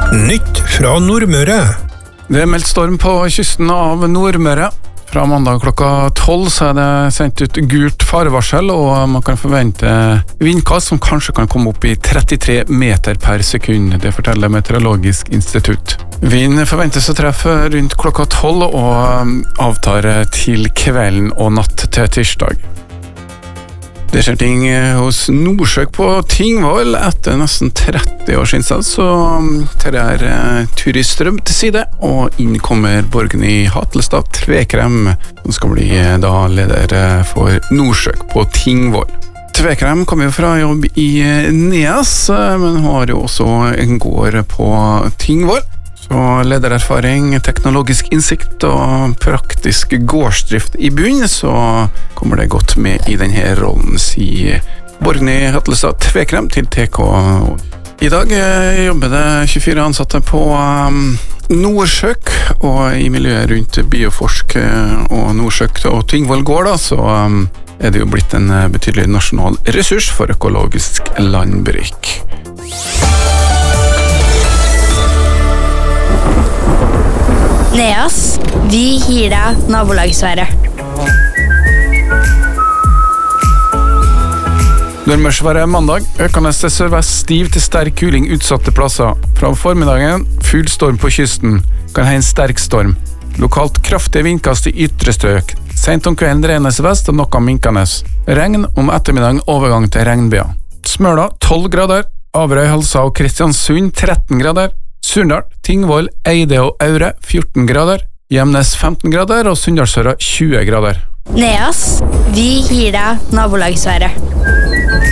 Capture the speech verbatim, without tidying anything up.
Nytt fra Nordmøre. Det er meldt storm på kysten av Nordmøre. Fra mandag klokka tolv så er det sendt ut gult farevarsel, og man kan forvente vindkast som kanskje kan komme opp i trettitre meter per sekund. Det forteller Meteorologisk institutt. Vind forventes å treffe rundt klokka tolv og avtar til kvelden og natt til tirsdag. Det skjer ting hos Norsøk på Tingvoll etter nesten tretti års innsats, så det er turiststrøm til side, og inn kommer Borgny Hatlestad Tvekrem, som skal bli da leder for Norsøk på Tingvoll. Tvekrem kommer jo fra jobb i Neas, men har jo også en gård på Tingvoll. Så ledererfaring, teknologisk innsikt og praktisk gårdsdrift i bunn, så kommer det godt med i denne rollen, sier Borgny Hatlestad Tvekrem til T K. I dag jobber det tjuefire ansatte på Norsøk, og i miljøet rundt Bioforsk og Norsøk og Tingvoll gård, da, så er det jo blitt en betydelig nasjonal ressurs for økologisk landbruk. Neas, vi gir deg nabolagsværet. Nordmørsværet mandag, økende til sørvest stiv til sterk kuling utsatte plasser. Fra formiddagen, full storm på kysten, kan ha en sterk storm. Lokalt kraftige vindkast i ytre strøk. Sent om kvelden drenes vest og noe minkenes. Regn om ettermiddagen overgang til regnbyer. Smøla tolv grader, Averøy, Halsa og Kristiansund tretten grader. Surndal, Tingvoll, Eide og Aure fjorten grader, Gjemnes femten grader og Sunndalsøra tjue grader. Neas, vi gir deg nabolagsværet.